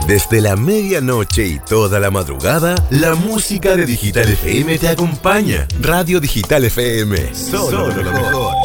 Desde la medianoche y toda la madrugada, la música de Digital FM te acompaña. Radio Digital FM, solo lo mejor.